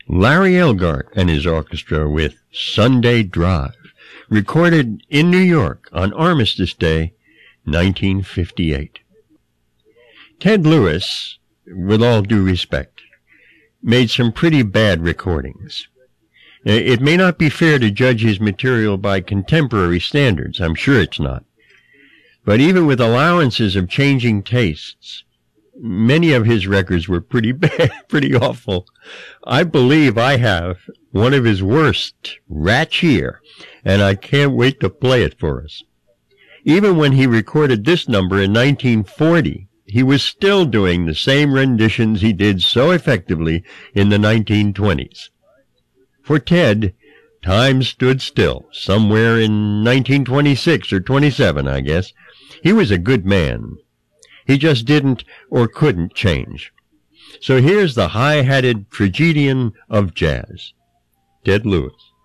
Larry Elgart and his orchestra with Sunday Drive, recorded in New York on Armistice Day, 1958. Ted Lewis, with all due respect, made some pretty bad recordings. It may not be fair to judge his material by contemporary standards, I'm sure it's not. But even with allowances of changing tastes, many of his records were pretty bad, pretty awful. I believe I have one of his worst, Rat here, and I can't wait to play it for us. Even when he recorded this number in 1940, he was still doing the same renditions he did so effectively in the 1920s. For Ted, time stood still, somewhere in 1926 or 27, I guess. He was a good man. He just didn't or couldn't change. So here's the high-hatted tragedian of jazz, Ted Lewis.